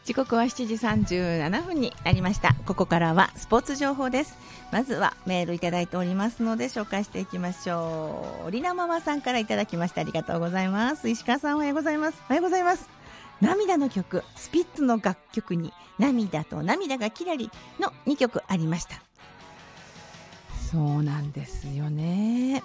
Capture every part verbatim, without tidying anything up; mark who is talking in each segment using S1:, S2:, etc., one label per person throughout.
S1: 時刻はしちじさんじゅうななふんになりました。ここからはスポーツ情報です。まずはメールいただいておりますので紹介していきましょう。りなママさんからいただきました。ありがとうございます。石川さんおはようございます。おはようございます。涙の曲、スピッツの楽曲に涙と涙がキラリのにきょくありました。そうなんですよね。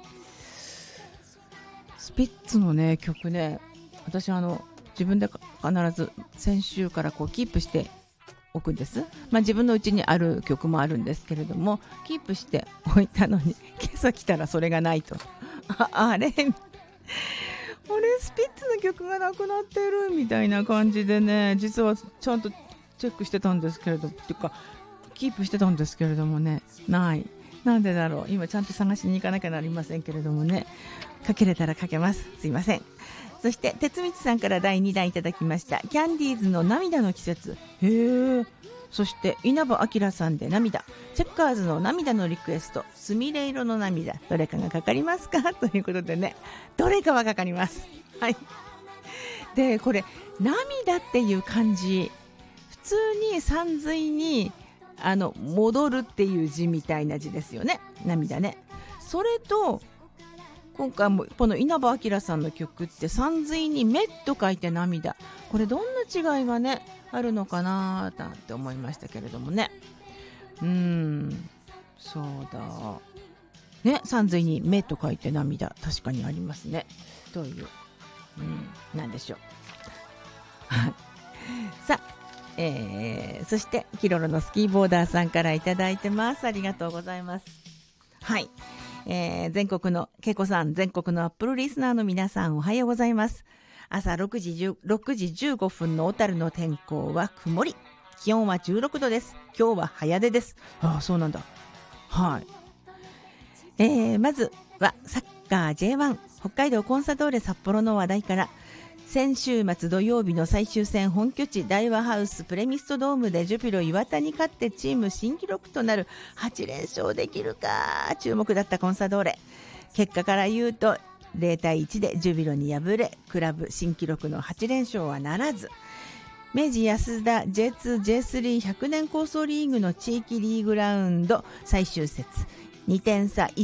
S1: スピッツのね曲ね、私あの自分で必ず先週からこうキープしておくんです。まあ、自分のうちにある曲もあるんですけれども、キープしておいたのに今朝来たらそれがないと、あ, あれあれスピッツの曲がなくなってるみたいな感じでね、実はちゃんとチェックしてたんですけれどっていうかキープしてたんですけれどもね、ない。なんでだろう。今ちゃんと探しに行かなきゃなりませんけれどもね、かけれたらかけます。すいません。そして鉄道さんからだいにだんいただきました。キャンディーズの涙の季節。へえ。そして稲葉明さんで涙。チェッカーズの涙のリクエスト。すみれ色の涙。どれかがかかりますかということでね、どれかはかかります。はい。でこれ涙っていう漢字、普通に山水にあの戻るっていう字みたいな字ですよね。涙ね。それと今回もこの稲葉明さんの曲って山水に目と書いて涙、これどんな違いがねあるのかななんて思いましたけれどもね。うーんそうだね、山水に目と書いて涙、確かにありますね。どういう、うん、なんでしょうさあ、えー、そしてキロロのスキーボーダーさんからいただいてます。ありがとうございます。はい、えー、全国のけいこさん、全国のアップルリスナーの皆さんおはようございます。朝ろくじじゅうごふんの小樽の天候は曇り、気温はじゅうろくどです。今日は早出です。ああ、そうなんだ。はい、えー、まずはサッカー ジェイワン 北海道コンサドーレ札幌の話題から。先週末土曜日の最終戦、本拠地大和ハウスプレミストドームでジュビロ磐田に勝ってチーム新記録となるはちれんしょうできるか注目だったコンサドーレ。結果から言うとゼロたいいちでジュビロに敗れ、クラブ新記録のはちれんしょうはならず、明治安田 ジェイツー、ジェイスリーひゃく 年構想リーグの地域リーグラウンド最終節にてんさ